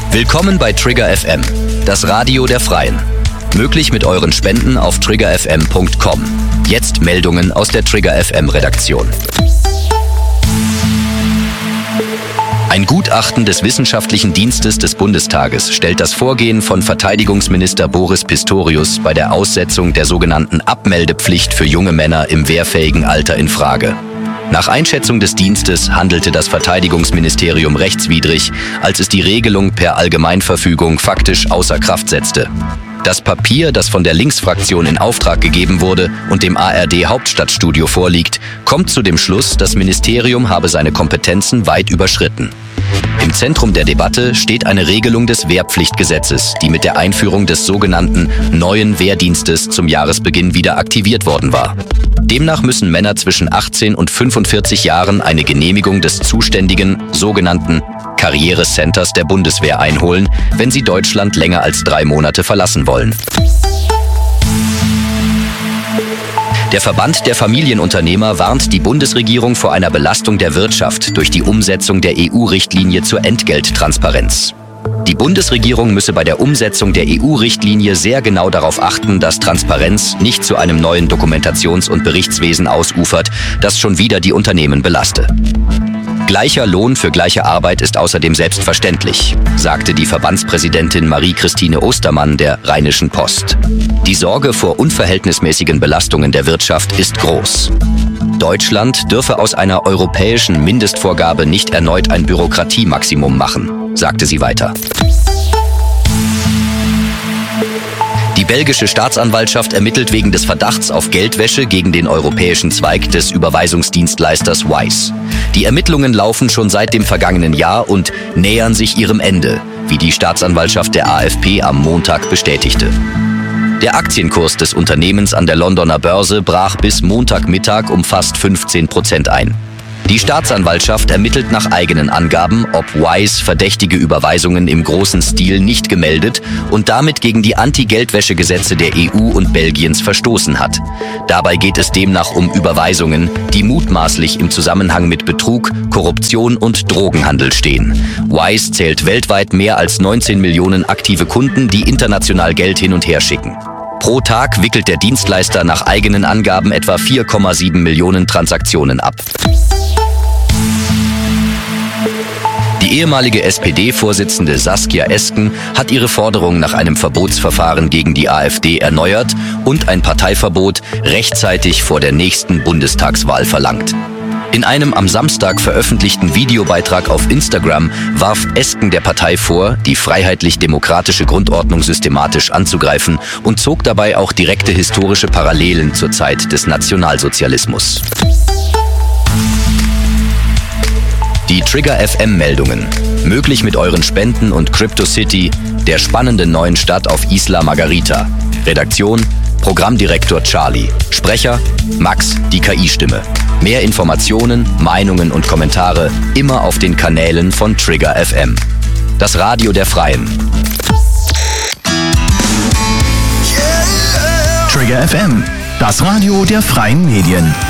Willkommen bei Trigger FM, das Radio der Freien. Möglich mit euren Spenden auf triggerfm.com. Jetzt Meldungen aus der Trigger FM Redaktion. Ein Gutachten des Wissenschaftlichen Dienstes des Bundestages stellt das Vorgehen von Verteidigungsminister Boris Pistorius bei der Aussetzung der sogenannten Abmeldepflicht für junge Männer im wehrfähigen Alter in Frage. Nach Einschätzung des Dienstes handelte das Verteidigungsministerium rechtswidrig, als es die Regelung per Allgemeinverfügung faktisch außer Kraft setzte. Das Papier, das von der Linksfraktion in Auftrag gegeben wurde und dem ARD Hauptstadtstudio vorliegt, kommt zu dem Schluss, das Ministerium habe seine Kompetenzen weit überschritten. Im Zentrum der Debatte steht eine Regelung des Wehrpflichtgesetzes, die mit der Einführung des sogenannten neuen Wehrdienstes zum Jahresbeginn wieder aktiviert worden war. Demnach müssen Männer zwischen 18 und 45 Jahren eine Genehmigung des zuständigen sogenannten Karrierecenters der Bundeswehr einholen, wenn sie Deutschland länger als 3 Monate verlassen wollen. Der Verband der Familienunternehmer warnt die Bundesregierung vor einer Belastung der Wirtschaft durch die Umsetzung der EU-Richtlinie zur Entgelttransparenz. Die Bundesregierung müsse bei der Umsetzung der EU-Richtlinie sehr genau darauf achten, dass Transparenz nicht zu einem neuen Dokumentations- und Berichtswesen ausufert, das schon wieder die Unternehmen belaste. Gleicher Lohn für gleiche Arbeit ist außerdem selbstverständlich, sagte die Verbandspräsidentin Marie-Christine Ostermann der Rheinischen Post. Die Sorge vor unverhältnismäßigen Belastungen der Wirtschaft ist groß. Deutschland dürfe aus einer europäischen Mindestvorgabe nicht erneut ein Bürokratiemaximum machen, sagte sie weiter. Die belgische Staatsanwaltschaft ermittelt wegen des Verdachts auf Geldwäsche gegen den europäischen Zweig des Überweisungsdienstleisters Wise. Die Ermittlungen laufen schon seit dem vergangenen Jahr und nähern sich ihrem Ende, wie die Staatsanwaltschaft der AFP am Montag bestätigte. Der Aktienkurs des Unternehmens an der Londoner Börse brach bis Montagmittag um fast 15% ein. Die Staatsanwaltschaft ermittelt nach eigenen Angaben, ob Wise verdächtige Überweisungen im großen Stil nicht gemeldet und damit gegen die Anti-Geldwäsche-Gesetze der EU und Belgiens verstoßen hat. Dabei geht es demnach um Überweisungen, die mutmaßlich im Zusammenhang mit Betrug, Korruption und Drogenhandel stehen. Wise zählt weltweit mehr als 19 Millionen aktive Kunden, die international Geld hin und her schicken. Pro Tag wickelt der Dienstleister nach eigenen Angaben etwa 4,7 Millionen Transaktionen ab. Die ehemalige SPD-Vorsitzende Saskia Esken hat ihre Forderung nach einem Verbotsverfahren gegen die AfD erneuert und ein Parteiverbot rechtzeitig vor der nächsten Bundestagswahl verlangt. In einem am Samstag veröffentlichten Videobeitrag auf Instagram warf Esken der Partei vor, die freiheitlich-demokratische Grundordnung systematisch anzugreifen und zog dabei auch direkte historische Parallelen zur Zeit des Nationalsozialismus. Die Trigger FM Meldungen. Möglich mit euren Spenden und CryptoCity, der spannenden neuen Stadt auf Isla Margarita. Redaktion: Programmdirektor Charlie. Sprecher: Max, die KI-Stimme. Mehr Informationen, Meinungen und Kommentare immer auf den Kanälen von Trigger FM. Das Radio der Freien. Trigger FM, das Radio der freien Medien.